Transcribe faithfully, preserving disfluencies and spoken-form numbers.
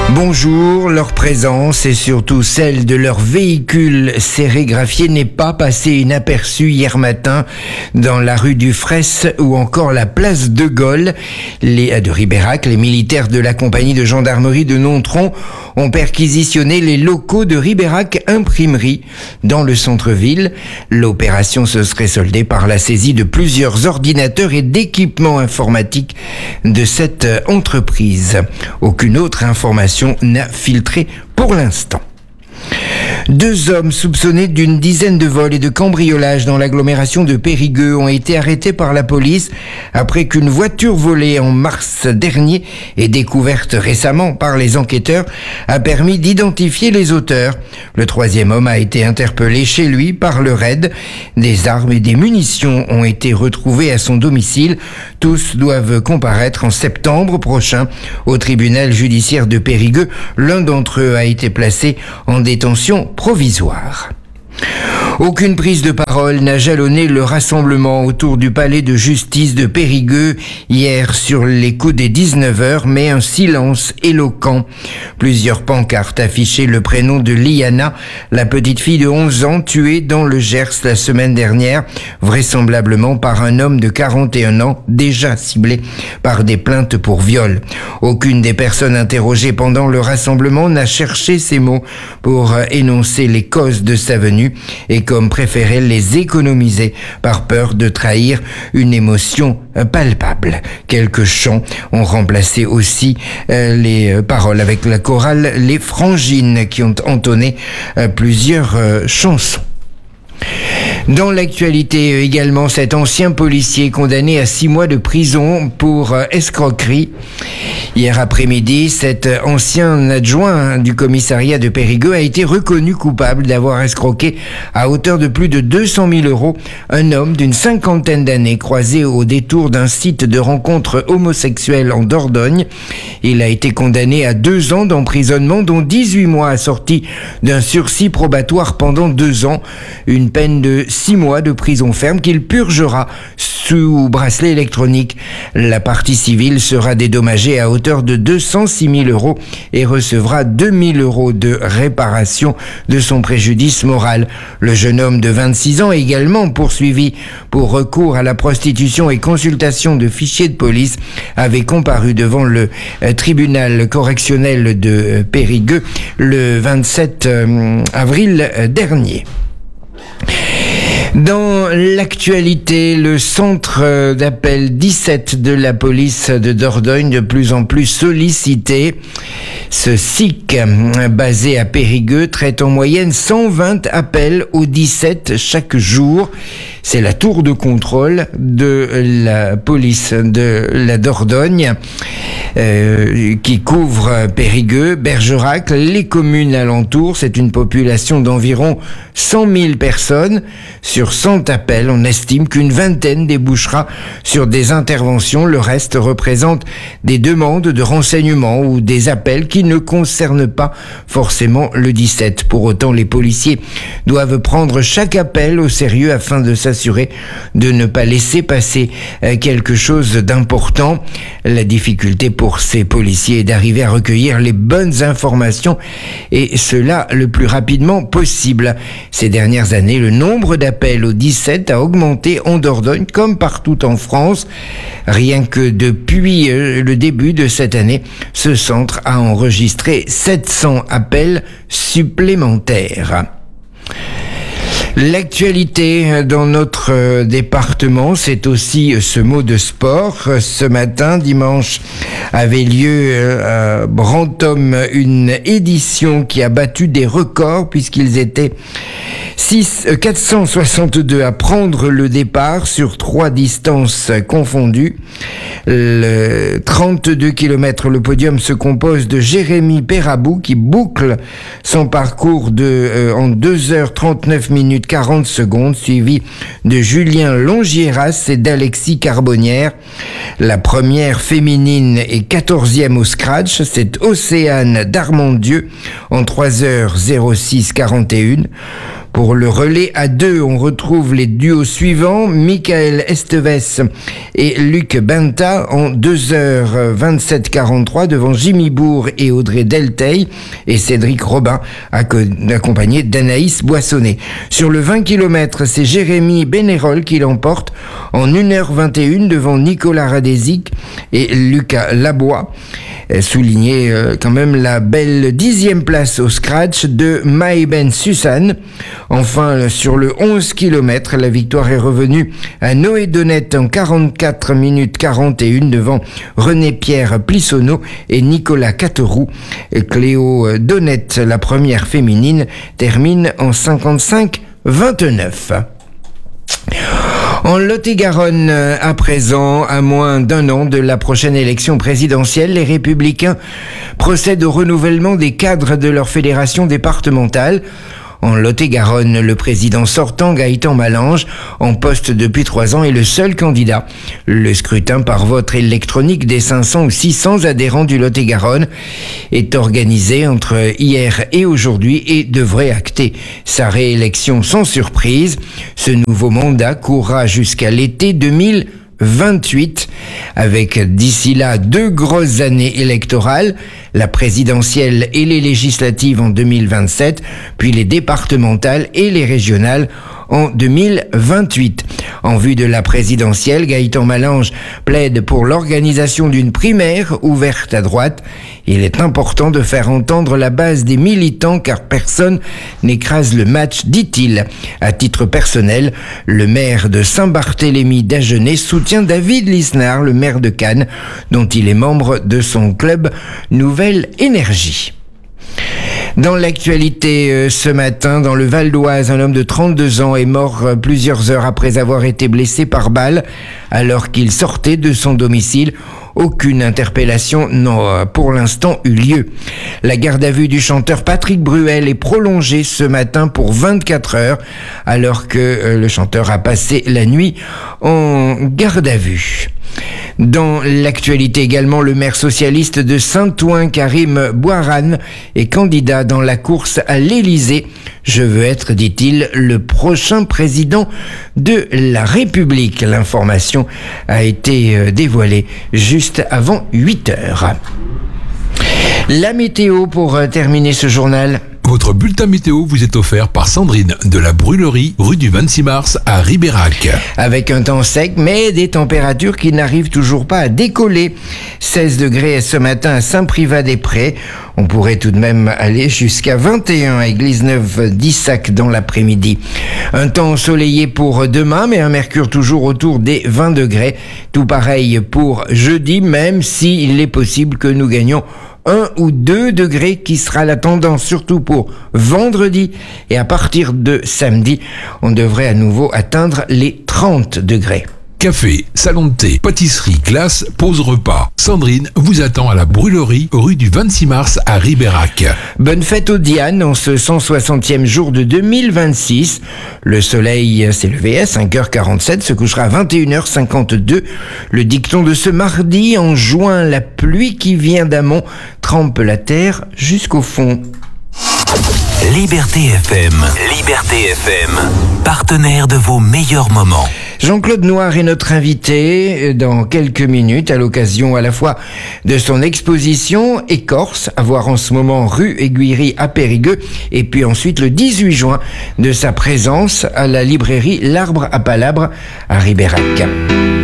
Bonjour, leur présence et surtout celle de leur véhicule sérigraphié n'est pas passée inaperçue hier matin dans la rue du Fraisse ou encore la place de Gaulle. Les, de Ribérac, les militaires de la compagnie de gendarmerie de Nontron ont perquisitionné les locaux de Ribérac Imprimerie dans le centre-ville. L'opération se serait soldée par la saisie de plusieurs ordinateurs et d'équipements informatiques de cette entreprise. Aucune autre information n'a filtré pour l'instant. Deux hommes soupçonnés d'une dizaine de vols et de cambriolages dans l'agglomération de Périgueux ont été arrêtés par la police après qu'une voiture volée en mars dernier et découverte récemment par les enquêteurs a permis d'identifier les auteurs. Le troisième homme a été interpellé chez lui par le raid. Des armes et des munitions ont été retrouvées à son domicile. Tous doivent comparaître en septembre prochain au tribunal judiciaire de Périgueux. L'un d'entre eux a été placé en détention provisoire. Aucune prise de parole n'a jalonné le rassemblement autour du palais de justice de Périgueux hier sur les coups des dix-neuf heures, mais un silence éloquent. Plusieurs pancartes affichaient le prénom de Liana, la petite fille de onze ans tuée dans le Gers la semaine dernière, vraisemblablement par un homme de quarante et un ans déjà ciblé par des plaintes pour viol. Aucune des personnes interrogées pendant le rassemblement n'a cherché ces mots pour énoncer les causes de sa venue et comme préférait les économiser par peur de trahir une émotion palpable. Quelques chants ont remplacé aussi euh, les paroles avec la chorale Les Frangines qui ont entonné euh, plusieurs euh, chansons. Dans l'actualité également, cet ancien policier condamné à six mois de prison pour euh, escroquerie. Hier après-midi, cet ancien adjoint du commissariat de Périgueux a été reconnu coupable d'avoir escroqué à hauteur de plus de deux cent mille euros un homme d'une cinquantaine d'années croisé au détour d'un site de rencontre homosexuelle en Dordogne. Il a été condamné à deux ans d'emprisonnement, dont dix-huit mois assortis d'un sursis probatoire pendant deux ans, une peine de six mois de prison ferme qu'il purgera sous bracelet électronique. La partie civile sera dédommagée à hauteur de deux cent six mille euros et recevra deux mille euros de réparation de son préjudice moral. Le jeune homme de vingt-six ans, également poursuivi pour recours à la prostitution et consultation de fichiers de police, avait comparu devant le tribunal correctionnel de Périgueux le vingt-sept avril dernier. Dans l'actualité, le centre d'appel dix-sept de la police de Dordogne, de plus en plus sollicité. Ce S I C, basé à Périgueux, traite en moyenne cent vingt appels au dix-sept chaque jour. C'est la tour de contrôle de la police de la Dordogne euh, qui couvre Périgueux, Bergerac, les communes alentours. C'est une population d'environ cent mille personnes. Sur cent appels, on estime qu'une vingtaine débouchera sur des interventions. Le reste représente des demandes de renseignements ou des appels qui ne concernent pas forcément le dix-sept. Pour autant, les policiers doivent prendre chaque appel au sérieux afin de s'assurer de ne pas laisser passer quelque chose d'important. La difficulté pour ces policiers est d'arriver à recueillir les bonnes informations et cela le plus rapidement possible. Ces dernières années, le nombre d'appels au dix-sept a augmenté en Dordogne comme partout en France. Rien que depuis le début de cette année, ce centre a enregistré sept cents appels supplémentaires. L'actualité dans notre département, c'est aussi ce mot de sport. Ce matin, dimanche, avait lieu à Brantôme une édition qui a battu des records puisqu'ils étaient quatre cent soixante-deux à prendre le départ sur trois distances confondues. Le trente-deux kilomètres, le podium se compose de Jérémy Perabou qui boucle son parcours de, euh, en deux heures trente-neuf minutes quarante secondes, suivi de Julien Longieras et d'Alexis Carbonnière. La première féminine est quatorzième au scratch, c'est Océane Darmondieu en trois heures zéro six quarante et un. Pour le relais à deux, on retrouve les duos suivants, Michael Esteves et Luc Benta en deux heures vingt-sept quarante-trois devant Jimmy Bourg et Audrey Delteil et Cédric Robin, accompagné d'Anaïs Boissonnet. Sur le vingt kilomètres, c'est Jérémy Bénérol qui l'emporte en une heure vingt et une devant Nicolas Radesic et Lucas Labois. Souligner euh, quand même la belle dixième place au scratch de Maïben Susan. Enfin, sur le onze kilomètres, la victoire est revenue à Noé Donnette en quarante-quatre minutes quarante et une devant René-Pierre Plissonneau et Nicolas Cateroux. Cléo Donnette, la première féminine, termine en cinquante-cinq vingt-neuf. En Lot-et-Garonne, à présent, à moins d'un an de la prochaine élection présidentielle, les Républicains procèdent au renouvellement des cadres de leur fédération départementale. En Lot-et-Garonne, le président sortant, Gaëtan Malange, en poste depuis trois ans, est le seul candidat. Le scrutin par vote électronique des cinq cents ou six cents adhérents du Lot-et-Garonne est organisé entre hier et aujourd'hui et devrait acter sa réélection sans surprise. Ce nouveau mandat courra jusqu'à l'été deux mille vingt-huit, avec d'ici là deux grosses années électorales, la présidentielle et les législatives en deux mille vingt-sept, puis les départementales et les régionales en deux mille vingt-huit. En vue de la présidentielle, Gaëtan Malange plaide pour l'organisation d'une primaire ouverte à droite. Il est important de faire entendre la base des militants car personne n'écrase le match, dit-il. À titre personnel, le maire de Saint-Barthélemy d'Agenais soutient David Lisnard, le maire de Cannes, dont il est membre de son club Nouvelle Énergie. Dans l'actualité, euh, ce matin, dans le Val d'Oise, un homme de trente-deux ans est mort euh, plusieurs heures après avoir été blessé par balle alors qu'il sortait de son domicile. Aucune interpellation n'a pour l'instant eu lieu. La garde à vue du chanteur Patrick Bruel est prolongée ce matin pour vingt-quatre heures alors que euh, le chanteur a passé la nuit en garde à vue. Dans l'actualité également, le maire socialiste de Saint-Ouen, Karim Bouaran, est candidat dans la course à l'Élysée. Je veux être, dit-il, le prochain président de la République. L'information a été dévoilée juste avant huit heures. La météo pour terminer ce journal. Votre bulletin météo vous est offert par Sandrine de la Brûlerie, rue du vingt-six mars à Ribérac. Avec un temps sec, mais des températures qui n'arrivent toujours pas à décoller. seize degrés ce matin à Saint-Privat-des-Prés. On pourrait tout de même aller jusqu'à vingt et un à Église-Neuve-d'Issac dans l'après-midi. Un temps ensoleillé pour demain, mais un mercure toujours autour des vingt degrés. Tout pareil pour jeudi, même s'il est possible que nous gagnions un ou deux degrés qui sera la tendance surtout pour vendredi et à partir de samedi, on devrait à nouveau atteindre les trente degrés. Café, salon de thé, pâtisserie, glace, pause repas. Sandrine vous attend à la Brûlerie, rue du vingt-six mars à Ribérac. Bonne fête aux Diane en ce cent soixantième jour de deux mille vingt-six. Le soleil s'est levé à cinq heures quarante-sept, se couchera à vingt et une heures cinquante-deux. Le dicton de ce mardi, en juin, la pluie qui vient d'amont trempe la terre jusqu'au fond. Liberté F M, Liberté F M, partenaire de vos meilleurs moments. Jean-Claude Noir est notre invité dans quelques minutes à l'occasion à la fois de son exposition Écorce, à voir en ce moment rue Aiguillerie à Périgueux, et puis ensuite le dix-huit juin de sa présence à la librairie L'Arbre à Palabre à Ribérac.